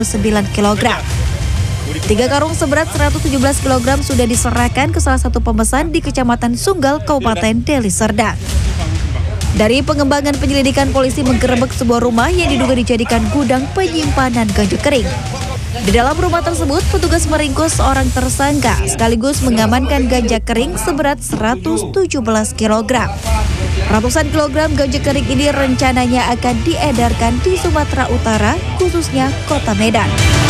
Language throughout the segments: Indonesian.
kg. 3 karung seberat 117 kg sudah diserahkan ke salah satu pemesan di Kecamatan Sunggal, Kabupaten Deli Serdang. Dari pengembangan penyelidikan, polisi menggerebek sebuah rumah yang diduga dijadikan gudang penyimpanan ganja kering. Di dalam rumah tersebut, petugas meringkus seorang tersangka sekaligus mengamankan ganja kering seberat 117 kg. Ratusan kilogram ganja kering ini rencananya akan diedarkan di Sumatera Utara, khususnya Kota Medan.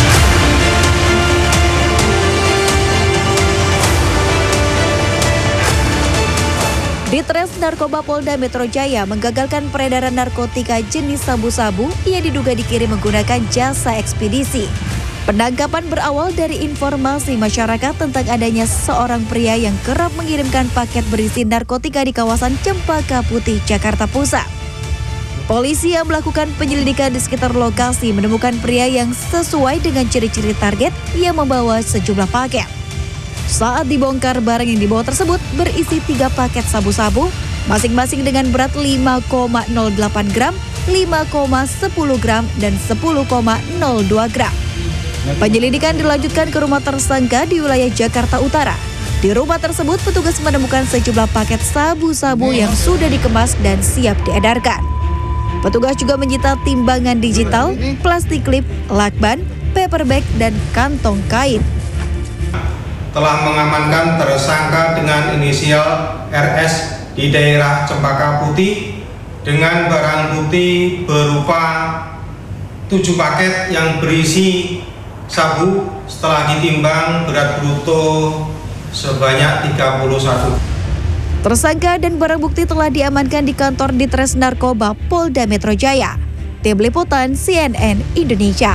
Ditres Narkoba Polda Metro Jaya menggagalkan peredaran narkotika jenis sabu-sabu yang diduga dikirim menggunakan jasa ekspedisi. Penangkapan berawal dari informasi masyarakat tentang adanya seorang pria yang kerap mengirimkan paket berisi narkotika di kawasan Cempaka Putih, Jakarta Pusat. Polisi yang melakukan penyelidikan di sekitar lokasi menemukan pria yang sesuai dengan ciri-ciri target yang membawa sejumlah paket. Saat dibongkar, barang yang dibawa tersebut berisi 3 paket sabu-sabu, masing-masing dengan berat 5,08 gram, 5,10 gram, dan 10,02 gram. Penyelidikan dilanjutkan ke rumah tersangka di wilayah Jakarta Utara. Di rumah tersebut, petugas menemukan sejumlah paket sabu-sabu yang sudah dikemas dan siap diedarkan. Petugas juga menyita timbangan digital, plastik klip, lakban, paper bag, dan kantong kain. Telah mengamankan tersangka dengan inisial RS di daerah Cempaka Putih dengan barang bukti berupa 7 paket yang berisi sabu setelah ditimbang berat bruto sebanyak 31. Tersangka dan barang bukti telah diamankan di kantor Ditres Narkoba Polda Metro Jaya. Tim Liputan CNN Indonesia.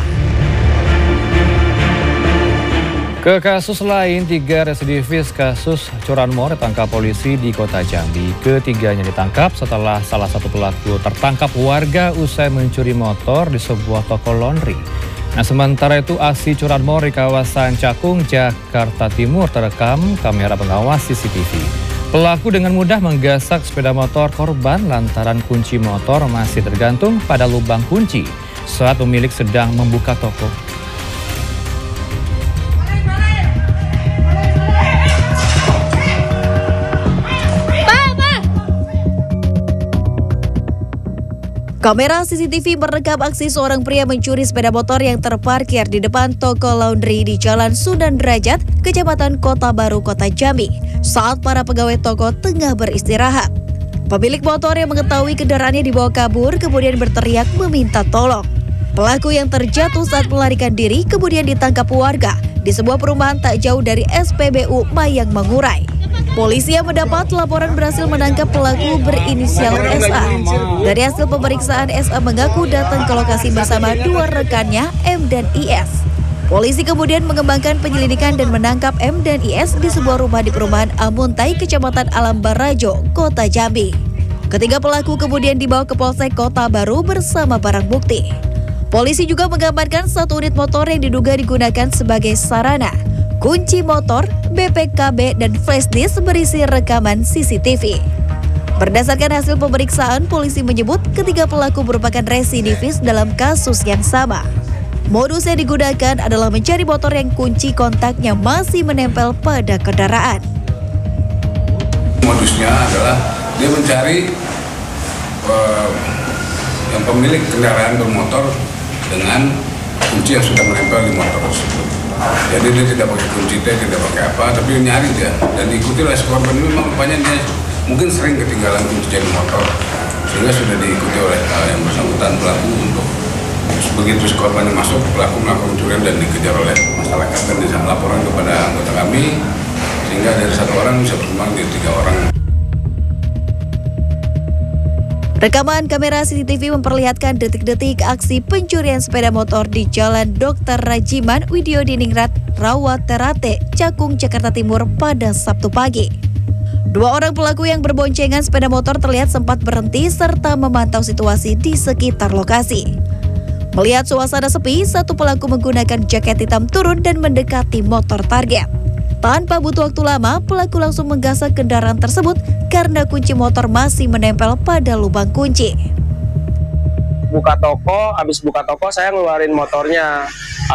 Ke kasus lain, 3 residivis kasus curanmor ditangkap polisi di Kota Jambi. Ketiganya ditangkap setelah salah satu pelaku tertangkap warga usai mencuri motor di sebuah toko laundry. Nah, sementara itu aksi curanmor di kawasan Cakung, Jakarta Timur terekam kamera pengawas CCTV. Pelaku dengan mudah menggasak sepeda motor korban lantaran kunci motor masih tergantung pada lubang kunci saat pemilik sedang membuka toko. Kamera CCTV merekam aksi seorang pria mencuri sepeda motor yang terparkir di depan toko laundry di Jalan Sunan Derajat, Kecamatan Kota Baru, Kota Jambi, saat para pegawai toko tengah beristirahat. Pemilik motor yang mengetahui kendaraannya dibawa kabur kemudian berteriak meminta tolong. Pelaku yang terjatuh saat melarikan diri kemudian ditangkap warga di sebuah perumahan tak jauh dari SPBU Mayang Mangurai. Polisi yang mendapat laporan berhasil menangkap pelaku berinisial SA. Dari hasil pemeriksaan, SA mengaku datang ke lokasi bersama 2 rekannya, M dan IS. Polisi kemudian mengembangkan penyelidikan dan menangkap M dan IS di sebuah rumah di perumahan Amuntai, Kecamatan Alam Barajo, Kota Jambi. Ketiga pelaku kemudian dibawa ke Polsek Kota Baru bersama barang bukti. Polisi juga mengamankan 1 unit motor yang diduga digunakan sebagai sarana, kunci motor, BPKB, dan flash disk berisi rekaman CCTV. Berdasarkan hasil pemeriksaan, polisi menyebut ketiga pelaku merupakan residivis dalam kasus yang sama. Modus yang digunakan adalah mencari motor yang kunci kontaknya masih menempel pada kendaraan. Modusnya adalah dia mencari yang pemilik kendaraan bermotor dengan kunci yang sudah menempel di motor tersebut. Jadi dia tidak pakai kunci, dia tidak pakai apa, tapi nyari dia. Dan diikuti oleh korban ini memang rupanya dia mungkin sering ketinggalan kunci di motor, sehingga sudah diikuti oleh yang bersangkutan pelaku untuk begitu korbannya masuk, pelaku melakukan pencurian dan dikejar oleh masyarakat dan bisa laporan kepada anggota kami, sehingga dari 1 orang bisa berkembang jadi 3 orang. Rekaman kamera CCTV memperlihatkan detik-detik aksi pencurian sepeda motor di Jalan Dr. Rajiman Widyodiningrat, Rawaterate, Cakung, Jakarta Timur pada Sabtu pagi. 2 orang pelaku yang berboncengan sepeda motor terlihat sempat berhenti serta memantau situasi di sekitar lokasi. Melihat suasana sepi, 1 pelaku menggunakan jaket hitam turun dan mendekati motor target. Tanpa butuh waktu lama, pelaku langsung menggasak kendaraan tersebut karena kunci motor masih menempel pada lubang kunci. buka toko, habis buka toko saya ngeluarin motornya.